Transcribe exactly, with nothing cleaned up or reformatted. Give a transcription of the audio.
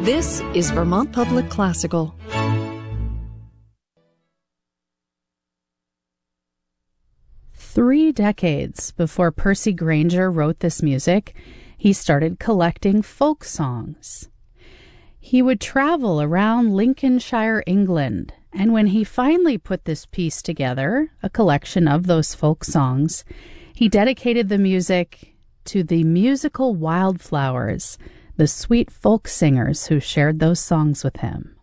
This is Vermont Public Classical. Three decades before Percy Grainger wrote this music, he started collecting folk songs. He would travel around Lincolnshire, England, and when he finally put this piece together, a collection of those folk songs, he dedicated the music to the musical wildflowers, the sweet folk singers who shared those songs with him.